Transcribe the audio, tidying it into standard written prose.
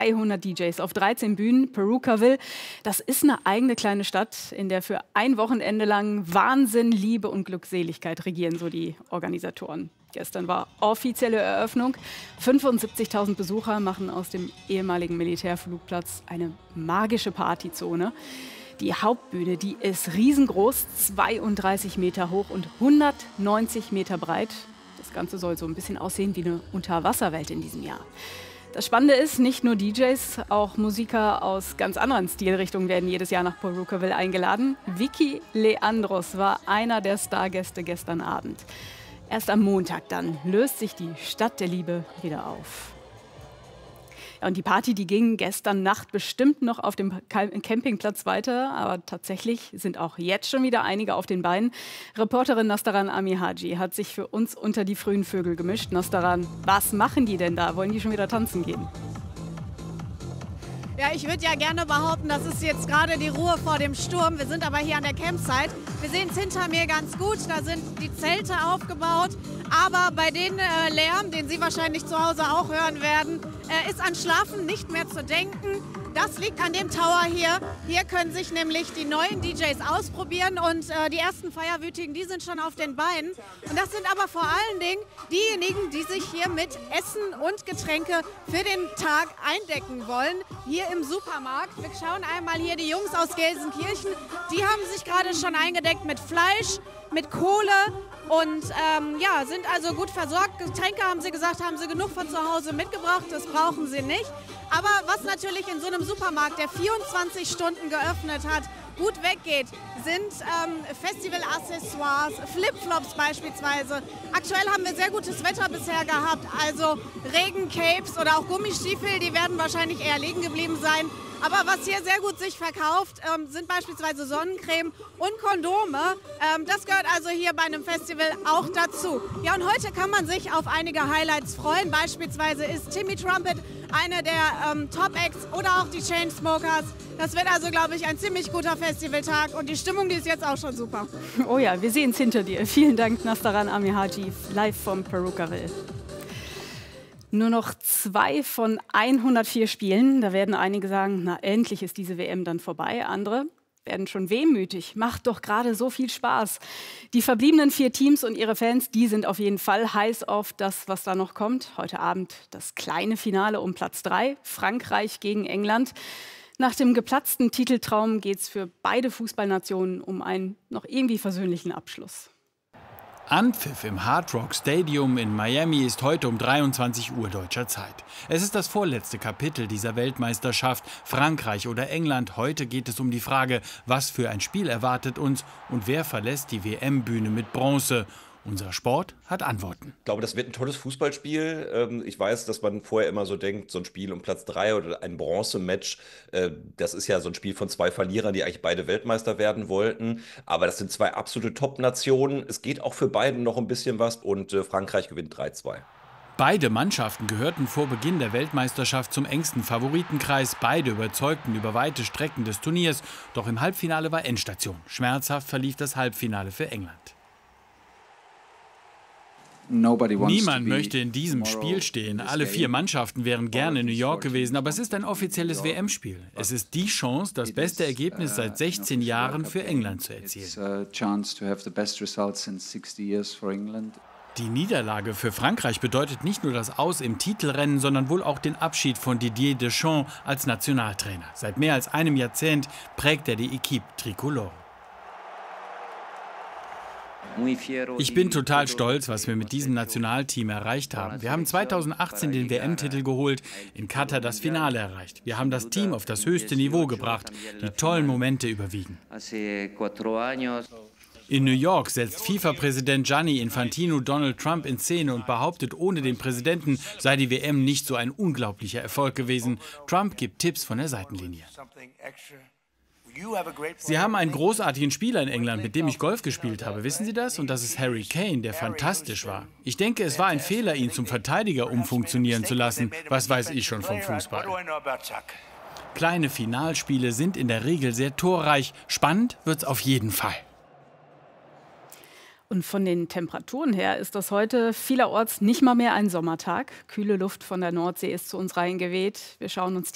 200 DJs auf 13 Bühnen. Purukaville, das ist eine eigene kleine Stadt, in der für ein Wochenende lang Wahnsinn, Liebe und Glückseligkeit regieren, so die Organisatoren. Gestern war offizielle Eröffnung. 75.000 Besucher machen aus dem ehemaligen Militärflugplatz eine magische Partyzone. Die Hauptbühne, die ist riesengroß, 32 Meter hoch und 190 Meter breit. Das Ganze soll so ein bisschen aussehen wie eine Unterwasserwelt in diesem Jahr. Das Spannende ist, nicht nur DJs, auch Musiker aus ganz anderen Stilrichtungen werden jedes Jahr nach Purukaville eingeladen. Vicky Leandros war einer der Stargäste gestern Abend. Erst am Montag dann löst sich die Stadt der Liebe wieder auf. Ja, und die Party, die ging gestern Nacht bestimmt noch auf dem Campingplatz weiter, aber tatsächlich sind auch jetzt schon wieder einige auf den Beinen. Reporterin Nastaran Amihaji hat sich für uns unter die frühen Vögel gemischt. Nastaran, was machen die denn da? Wollen die schon wieder tanzen gehen? Ja, ich würde ja gerne behaupten, das ist jetzt gerade die Ruhe vor dem Sturm. Wir sind aber hier an der Campsite. Wir sehen es hinter mir ganz gut, da sind die Zelte aufgebaut. Aber bei dem Lärm, den Sie wahrscheinlich zu Hause auch hören werden, ist an Schlafen nicht mehr zu denken. Das liegt an dem Tower hier. Hier können sich nämlich die neuen DJs ausprobieren und die ersten Feierwütigen, die sind schon auf den Beinen. Und das sind aber vor allen Dingen diejenigen, die sich hier mit Essen und Getränke für den Tag eindecken wollen. Hier im Supermarkt. Wir schauen einmal hier die Jungs aus Gelsenkirchen. Die haben sich gerade schon eingedeckt mit Fleisch, mit Kohle. Und ja, sind also gut versorgt. Getränke, haben sie gesagt, haben sie genug von zu Hause mitgebracht. Das brauchen sie nicht. Aber was natürlich in so einem Supermarkt, der 24 Stunden geöffnet hat, gut weggeht, sind Festival-Accessoires, Flipflops beispielsweise. Aktuell haben wir sehr gutes Wetter bisher gehabt. Also Regencapes oder auch Gummistiefel, die werden wahrscheinlich eher liegen geblieben sein. Aber was hier sehr gut sich verkauft, sind beispielsweise Sonnencreme und Kondome. Das gehört also hier bei einem Festival auch dazu. Ja, und heute kann man sich auf einige Highlights freuen. Beispielsweise ist Timmy Trumpet eine der Top-Acts oder auch die Chainsmokers. Das wird also, glaube ich, ein ziemlich guter Festivaltag und die Stimmung, die ist jetzt auch schon super. Oh ja, wir sehen es hinter dir. Vielen Dank, Nastaran Amihaji, live vom Purukaville. Nur noch 2 von 104 Spielen. Da werden einige sagen, na endlich ist diese WM dann vorbei. Andere werden schon wehmütig. Macht doch gerade so viel Spaß. Die verbliebenen 4 Teams und ihre Fans, die sind auf jeden Fall heiß auf das, was da noch kommt. Heute Abend das kleine Finale um Platz 3, Frankreich gegen England. Nach dem geplatzten Titeltraum geht es für beide Fußballnationen um einen noch irgendwie versöhnlichen Abschluss. Anpfiff im Hard Rock Stadium in Miami ist heute um 23 Uhr deutscher Zeit. Es ist das vorletzte Kapitel dieser Weltmeisterschaft, Frankreich oder England. Heute geht es um die Frage, was für ein Spiel erwartet uns und wer verlässt die WM-Bühne mit Bronze. Unser Sport hat Antworten. Ich glaube, das wird ein tolles Fußballspiel. Ich weiß, dass man vorher immer so denkt, so ein Spiel um Platz 3 oder ein Bronzematch, das ist ja so ein Spiel von 2 Verlierern, die eigentlich beide Weltmeister werden wollten. Aber das sind 2 absolute Top-Nationen. Es geht auch für beiden noch ein bisschen was und Frankreich gewinnt 3-2. Beide Mannschaften gehörten vor Beginn der Weltmeisterschaft zum engsten Favoritenkreis. Beide überzeugten über weite Strecken des Turniers. Doch im Halbfinale war Endstation. Schmerzhaft verlief das Halbfinale für England. Niemand möchte in diesem Spiel stehen. Alle 4 Mannschaften wären gerne in New York gewesen, aber es ist ein offizielles WM-Spiel. Es ist die Chance, das beste Ergebnis seit 16 Jahren für England zu erzielen. Die Niederlage für Frankreich bedeutet nicht nur das Aus im Titelrennen, sondern wohl auch den Abschied von Didier Deschamps als Nationaltrainer. Seit mehr als einem Jahrzehnt prägt er die Equipe Tricolore. Ich bin total stolz, was wir mit diesem Nationalteam erreicht haben. Wir haben 2018 den WM-Titel geholt, in Katar das Finale erreicht. Wir haben das Team auf das höchste Niveau gebracht. Die tollen Momente überwiegen. In New York setzt FIFA-Präsident Gianni Infantino Donald Trump in Szene und behauptet, ohne den Präsidenten sei die WM nicht so ein unglaublicher Erfolg gewesen. Trump gibt Tipps von der Seitenlinie. Sie haben einen großartigen Spieler in England, mit dem ich Golf gespielt habe. Wissen Sie das? Und das ist Harry Kane, der fantastisch war. Ich denke, es war ein Fehler, ihn zum Verteidiger umfunktionieren zu lassen. Was weiß ich schon vom Fußball? Kleine Finalspiele sind in der Regel sehr torreich. Spannend wird's auf jeden Fall. Und von den Temperaturen her ist das heute vielerorts nicht mal mehr ein Sommertag. Kühle Luft von der Nordsee ist zu uns reingeweht. Wir schauen uns